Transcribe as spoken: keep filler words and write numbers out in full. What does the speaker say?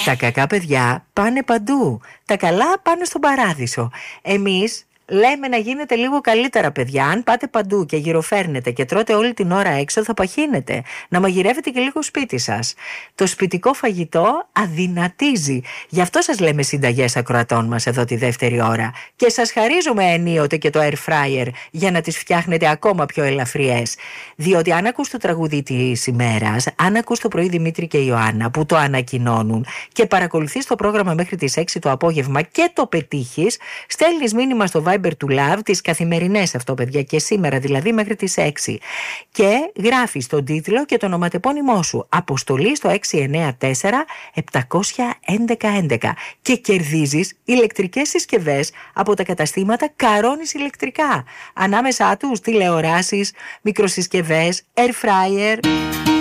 Τα κακά παιδιά πάνε παντού. Τα καλά πάνε στον παράδεισο. Εμείς λέμε να γίνετε λίγο καλύτερα, παιδιά. Αν πάτε παντού και γυροφέρνετε και τρώτε όλη την ώρα έξω, θα παχύνετε. Να μαγειρεύετε και λίγο σπίτι σας. Το σπιτικό φαγητό αδυνατίζει. Γι' αυτό σας λέμε συνταγές ακροατών μας εδώ τη δεύτερη ώρα. Και σας χαρίζουμε ενίοτε και το air fryer για να τις φτιάχνετε ακόμα πιο ελαφριές. Διότι αν ακούς το τραγούδι της ημέρας, αν ακούς το πρωί Δημήτρη και Ιωάννα που το ανακοινώνουν και παρακολουθείς το πρόγραμμα μέχρι τις έξι το απόγευμα και το πετύχεις, στέλνεις μήνυμα στο Viber του Love, τις καθημερινές αυτό παιδιά, και σήμερα δηλαδή μέχρι τις έξι, και γράφεις τον τίτλο και το ονοματεπώνυμό σου, αποστολή στο έξι εννιά τέσσερα επτά ένα ένα ένα ένα, και κερδίζεις ηλεκτρικές συσκευές από τα καταστήματα Καρώνης Ηλεκτρικά. Ανάμεσά τους τηλεοράσεις, μικροσυσκευές, air fryer.